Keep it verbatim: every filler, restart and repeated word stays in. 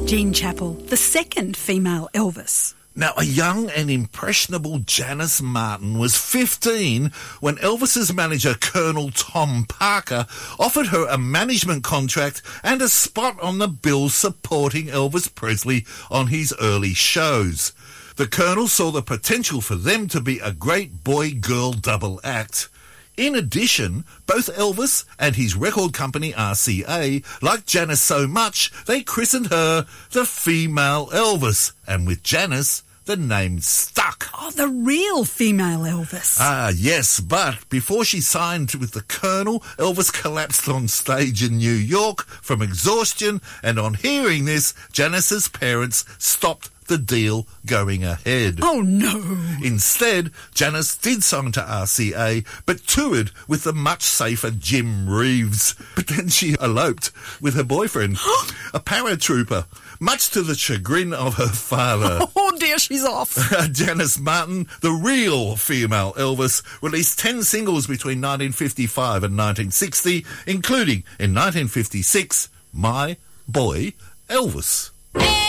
Jean Chappell, the second female Elvis. Now, a young and impressionable Janice Martin was fifteen when Elvis's manager, Colonel Tom Parker, offered her a management contract and a spot on the bill supporting Elvis Presley on his early shows. The Colonel saw the potential for them to be a great boy-girl double act. In addition, both Elvis and his record company R C A liked Janice so much they christened her the Female Elvis, and with Janice, the name stuck. Oh, the real female Elvis. Ah, yes, but before she signed with the Colonel, Elvis collapsed on stage in New York from exhaustion, and on hearing this, Janice's parents stopped the deal going ahead. Oh, no. Instead, Janice did sign to R C A, but toured with the much safer Jim Reeves. But then she eloped with her boyfriend, a paratrooper, much to the chagrin of her father. Oh, dear, she's off. Janice Martin, the real female Elvis, released ten singles between nineteen fifty-five and nineteen sixty, including, in nineteen fifty-six, My Boy Elvis.